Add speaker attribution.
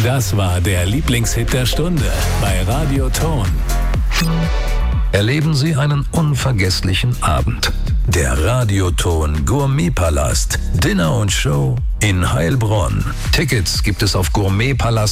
Speaker 1: Das war der Lieblingshit der Stunde bei Radio Ton.
Speaker 2: Erleben Sie einen unvergesslichen Abend. Der Radioton Gourmetpalast. Dinner und Show in Heilbronn. Tickets gibt es auf gourmetpalast.at.